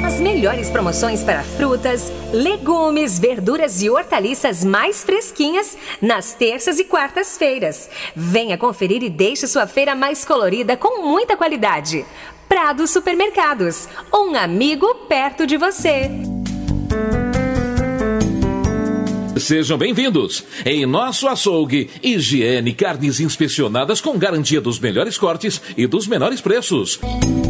As melhores promoções para frutas, legumes, verduras e hortaliças mais fresquinhas nas terças e quartas-feiras. Venha conferir e deixe sua feira mais colorida com muita qualidade. Prado Supermercados, um amigo perto de você. Sejam bem-vindos. Em nosso açougue, higiene, carnes inspecionadas com garantia dos melhores cortes e dos menores preços.